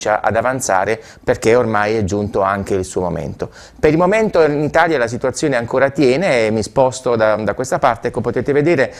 ad avanzare, perché ormai è giunto anche il suo momento. Per il momento in Italia la situazione ancora tiene, e mi sposto da questa parte, ecco, potete vedere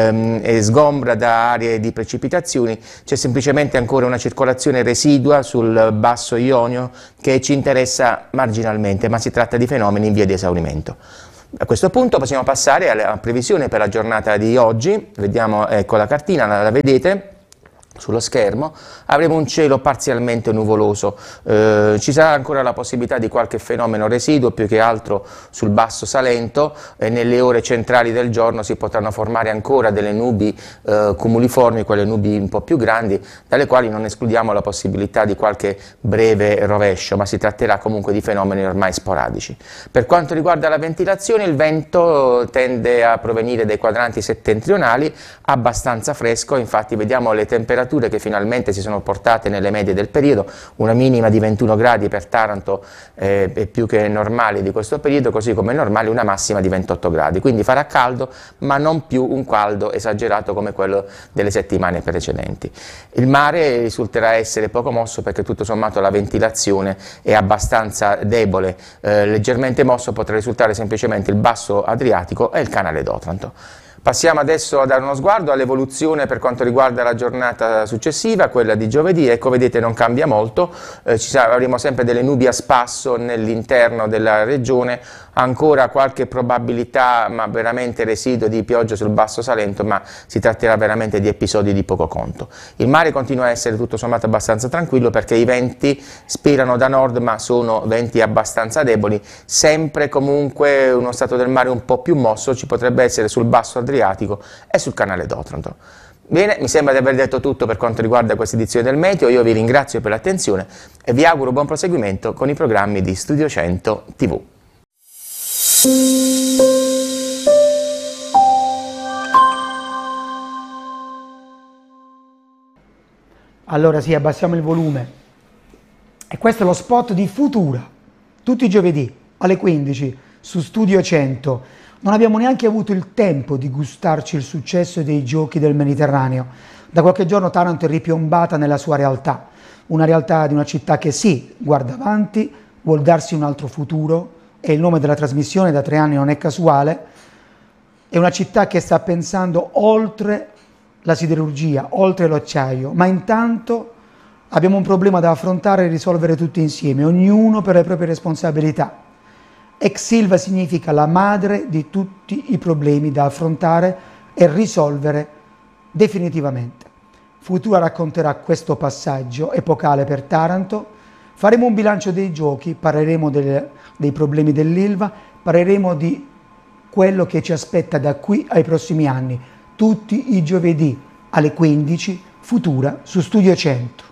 è sgombra da aree di precipitazioni, c'è semplicemente ancora una circolazione residua sul basso Ionio che ci interessa marginalmente, ma si tratta di fenomeni in via di esaurimento. A questo punto possiamo passare alla previsione per la giornata di oggi. Vediamo, ecco la cartina, la vedete sullo schermo. Avremo un cielo parzialmente nuvoloso, ci sarà ancora la possibilità di qualche fenomeno residuo, più che altro sul basso Salento, e nelle ore centrali del giorno si potranno formare ancora delle nubi cumuliformi, quelle nubi un po' più grandi, dalle quali non escludiamo la possibilità di qualche breve rovescio, ma si tratterà comunque di fenomeni ormai sporadici. Per quanto riguarda la ventilazione, il vento tende a provenire dai quadranti settentrionali, abbastanza fresco, infatti vediamo le temperature che finalmente si sono portate nelle medie del periodo, una minima di 21 gradi per Taranto è più che normale di questo periodo, così come è normale una massima di 28 gradi, quindi farà caldo, ma non più un caldo esagerato come quello delle settimane precedenti. Il mare risulterà essere poco mosso perché tutto sommato la ventilazione è abbastanza debole, leggermente mosso potrà risultare semplicemente il basso Adriatico e il canale d'Otranto. Passiamo adesso a dare uno sguardo all'evoluzione per quanto riguarda la giornata successiva, quella di giovedì. Ecco, vedete, non cambia molto, avremo sempre delle nubi a spasso nell'interno della regione, ancora qualche probabilità, ma veramente residuo, di pioggia sul basso Salento, ma si tratterà veramente di episodi di poco conto. Il mare continua a essere tutto sommato abbastanza tranquillo perché i venti spirano da nord, ma sono venti abbastanza deboli, sempre comunque uno stato del mare un po' più mosso ci potrebbe essere sul basso Adriatico e sul canale d'Otranto. Bene, mi sembra di aver detto tutto per quanto riguarda questa edizione del Meteo. Io vi ringrazio per l'attenzione e vi auguro buon proseguimento con i programmi di Studio 100 TV. Allora sì, abbassiamo il volume. E questo è lo spot di Futura, tutti i giovedì alle 15 su Studio 100. Non abbiamo neanche avuto il tempo di gustarci il successo dei giochi del Mediterraneo. Da qualche giorno Taranto è ripiombata nella sua realtà, una realtà di una città che sì, guarda avanti, vuol darsi un altro futuro, e il nome della trasmissione da 3 anni non è casuale. È una città che sta pensando oltre la siderurgia, oltre l'acciaio, ma intanto abbiamo un problema da affrontare e risolvere tutti insieme, ognuno per le proprie responsabilità. Ex Silva significa la madre di tutti i problemi da affrontare e risolvere definitivamente. Futura racconterà questo passaggio epocale per Taranto, faremo un bilancio dei giochi, parleremo dei problemi dell'Ilva, parleremo di quello che ci aspetta da qui ai prossimi anni, tutti i giovedì alle 15, Futura su Studio 100.